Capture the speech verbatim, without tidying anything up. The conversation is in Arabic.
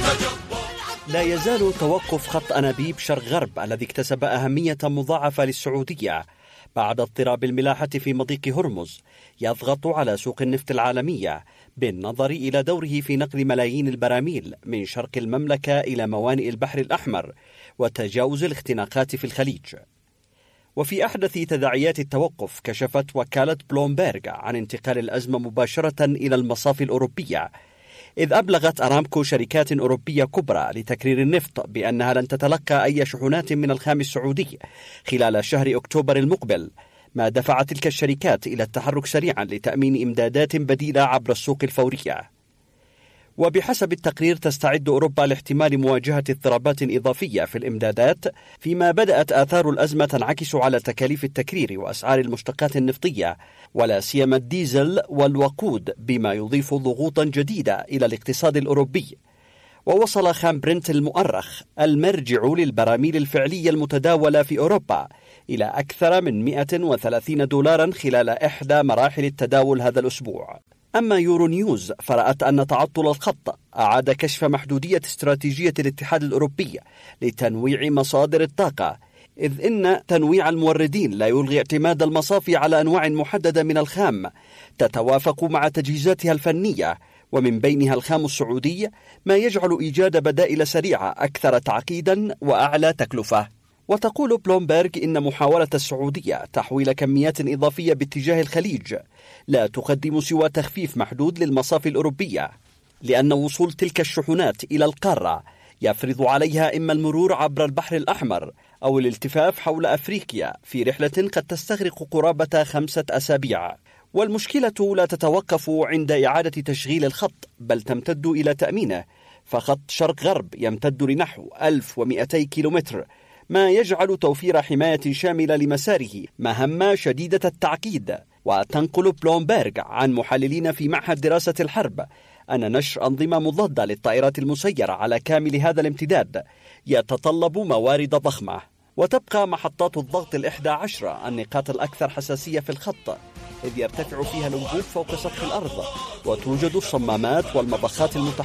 لا يزال توقف خط أنابيب شرق غرب الذي اكتسب أهمية مضاعفة للسعودية بعد اضطراب الملاحة في مضيق هرمز يضغط على سوق النفط العالمية بالنظر إلى دوره في نقل ملايين البراميل من شرق المملكة إلى موانئ البحر الأحمر وتجاوز الاختناقات في الخليج. وفي أحدث تداعيات التوقف كشفت وكالة بلومبيرغ عن انتقال الأزمة مباشرة إلى المصافي الأوروبية، إذ أبلغت أرامكو شركات أوروبية كبرى لتكرير النفط بأنها لن تتلقى أي شحنات من الخام السعودي خلال شهر أكتوبر المقبل، ما دفع تلك الشركات إلى التحرك سريعا لتأمين إمدادات بديلة عبر السوق الفورية. وبحسب التقرير تستعد أوروبا لاحتمال مواجهة اضطرابات إضافية في الإمدادات، فيما بدأت آثار الأزمة تنعكس على تكاليف التكرير وأسعار المشتقات النفطية ولا سيما الديزل والوقود، بما يضيف ضغوطا جديدة إلى الاقتصاد الأوروبي. ووصل خام برنت المؤرخ المرجع للبراميل الفعلية المتداولة في أوروبا إلى أكثر من مئة وثلاثين دولارا خلال إحدى مراحل التداول هذا الأسبوع. أما يورو نيوز فرأت أن تعطل الخط أعاد كشف محدودية استراتيجية الاتحاد الأوروبي لتنويع مصادر الطاقة، إذ إن تنويع الموردين لا يلغي اعتماد المصافي على أنواع محددة من الخام تتوافق مع تجهيزاتها الفنية، ومن بينها الخام السعودي، ما يجعل إيجاد بدائل سريعة أكثر تعقيدا وأعلى تكلفة. وتقول بلومبيرغ إن محاولة السعودية تحويل كميات إضافية باتجاه الخليج لا تقدم سوى تخفيف محدود للمصافي الأوروبية، لأن وصول تلك الشحنات إلى القارة يفرض عليها إما المرور عبر البحر الأحمر أو الالتفاف حول أفريقيا في رحلة قد تستغرق قرابة خمسة أسابيع. والمشكلة لا تتوقف عند إعادة تشغيل الخط، بل تمتد إلى تأمينه، فخط شرق غرب يمتد لنحو ألف ومئتي كيلومتر، ما يجعل توفير حماية شاملة لمساره مهمة شديدة التعقيد. وتنقل بلومبيرغ عن محللين في معهد دراسة الحرب أن نشر أنظمة مضادة للطائرات المسيرة على كامل هذا الامتداد يتطلب موارد ضخمة. وتبقى محطات الضغط الإحدى عشرة النقاط الأكثر حساسية في الخط، إذ يرتفع فيها الأنبوب فوق سطح الأرض وتوجد الصمامات والمضخات المتحركة